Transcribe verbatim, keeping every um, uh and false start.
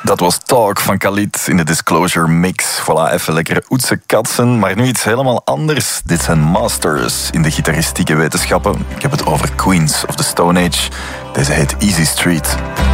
Dat was Talk van Khalid in de Disclosure Mix. Voilà, even lekkere oetse katsen. Maar nu iets helemaal anders. Dit zijn masters in de gitaristieke wetenschappen. Ik heb het over Queens of the Stone Age. Deze heet Easy Street.